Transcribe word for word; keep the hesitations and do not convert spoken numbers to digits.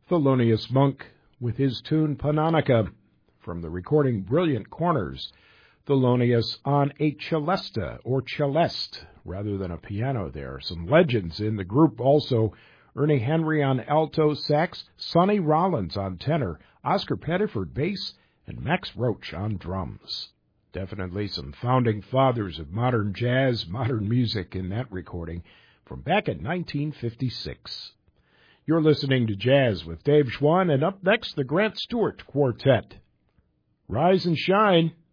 Thelonious Monk with his tune Panonica from the recording Brilliant Corners. Thelonious on a celesta or celeste rather than a piano there. Some legends in the group also. Ernie Henry on alto sax, Sonny Rollins on tenor, Oscar Pettiford bass, and Max Roach on drums. Definitely some founding fathers of modern jazz, modern music in that recording from back in nineteen fifty-six. You're listening to Jazz with Dave Schwann, and up next, the Grant Stewart Quartet. Rise and shine.